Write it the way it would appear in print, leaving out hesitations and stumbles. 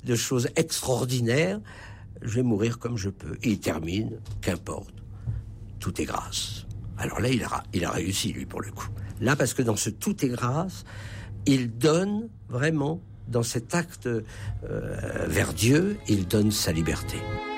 de choses extraordinaires, je vais mourir comme je peux. Et il termine, qu'importe, tout est grâce. Alors là, il a réussi, lui, pour le coup. Là, parce que dans ce tout est grâce, il donne vraiment, dans cet acte vers Dieu, il donne sa liberté.